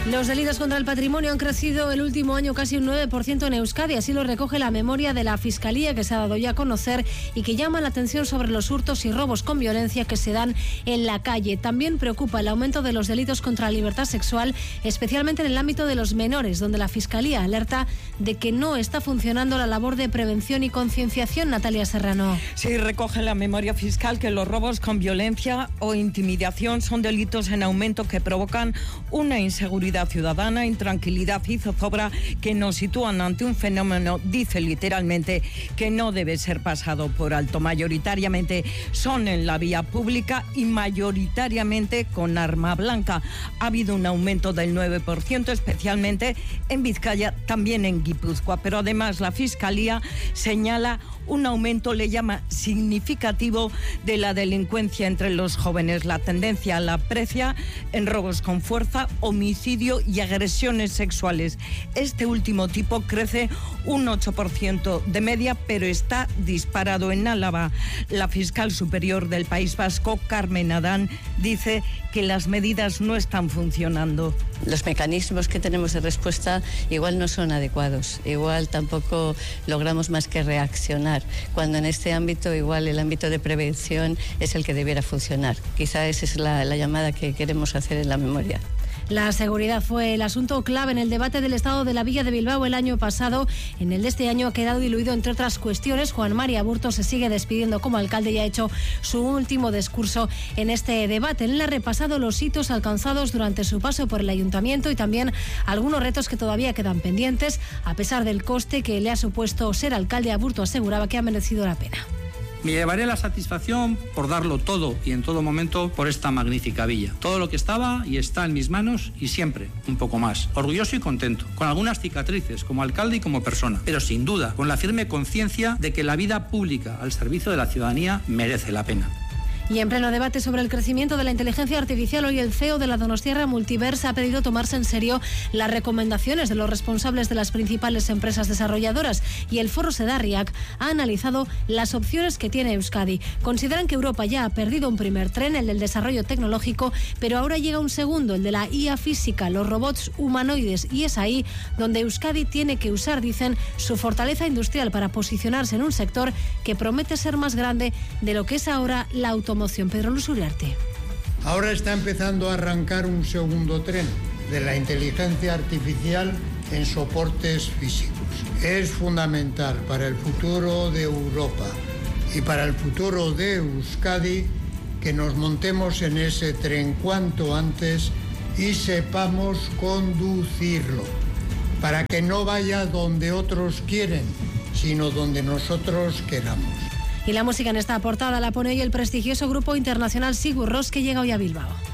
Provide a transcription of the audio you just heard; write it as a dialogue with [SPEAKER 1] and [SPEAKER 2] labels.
[SPEAKER 1] Los delitos contra el patrimonio han crecido el último año casi un 9% en Euskadi, así lo recoge la memoria de la Fiscalía que se ha dado ya a conocer y que llama la atención sobre los hurtos y robos con violencia que se dan en la calle. También preocupa el aumento de los delitos contra la libertad sexual, especialmente en el ámbito de los menores, donde la Fiscalía alerta de que no está funcionando la labor de prevención y concienciación. Natalia Serrano.
[SPEAKER 2] Sí, recoge la memoria fiscal que los robos con violencia o intimidación son delitos en aumento que provocan una inseguridad ciudadana, intranquilidad y zozobra que nos sitúan ante un fenómeno, dice literalmente, que no debe ser pasado por alto. Mayoritariamente son en la vía pública y mayoritariamente con arma blanca. Ha habido un aumento del 9%, especialmente en Vizcaya, también en Guipúzcoa, pero además la Fiscalía señala un aumento, le llama significativo, de la delincuencia entre los jóvenes. La tendencia la aprecia en robos con fuerza, homicidio y agresiones sexuales. Este último tipo crece un 8% de media, pero está disparado en Álava. La fiscal superior del País Vasco, Carmen Adán, dice que las medidas no están funcionando.
[SPEAKER 3] Los mecanismos que tenemos de respuesta igual no son adecuados, igual tampoco logramos más que reaccionar, cuando en este ámbito igual el ámbito de prevención es el que debiera funcionar. Quizá esa es la llamada que queremos hacer en la memoria.
[SPEAKER 1] La seguridad fue el asunto clave en el debate del estado de la Villa de Bilbao el año pasado. En el de este año ha quedado diluido, entre otras cuestiones. Juan Mari Aburto se sigue despidiendo como alcalde y ha hecho su último discurso en este debate. Él ha repasado los hitos alcanzados durante su paso por el ayuntamiento y también algunos retos que todavía quedan pendientes. A pesar del coste que le ha supuesto ser alcalde, Aburto aseguraba que ha merecido la pena.
[SPEAKER 4] Me llevaré la satisfacción por darlo todo y en todo momento por esta magnífica villa. Todo lo que estaba y está en mis manos y siempre un poco más. Orgulloso y contento, con algunas cicatrices como alcalde y como persona, pero sin duda con la firme conciencia de que la vida pública al servicio de la ciudadanía merece la pena.
[SPEAKER 1] Y en pleno debate sobre el crecimiento de la inteligencia artificial, hoy el CEO de la Donostiarra Multiverse ha pedido tomarse en serio las recomendaciones de los responsables de las principales empresas desarrolladoras, y el Foro Sedarriac ha analizado las opciones que tiene Euskadi. Consideran que Europa ya ha perdido un primer tren, el del desarrollo tecnológico, pero ahora llega un segundo, el de la IA física, los robots humanoides, y es ahí donde Euskadi tiene que usar, dicen, su fortaleza industrial para posicionarse en un sector que promete ser más grande de lo que es ahora la automoción. Pedro Luis Uriarte.
[SPEAKER 5] Ahora está empezando a arrancar un segundo tren de la inteligencia artificial en soportes físicos. Es fundamental para el futuro de Europa y para el futuro de Euskadi que nos montemos en ese tren cuanto antes y sepamos conducirlo, para que no vaya donde otros quieren, sino donde nosotros queramos.
[SPEAKER 1] Y la música en esta portada la pone hoy el prestigioso grupo internacional Sigur Rós, que llega hoy a Bilbao.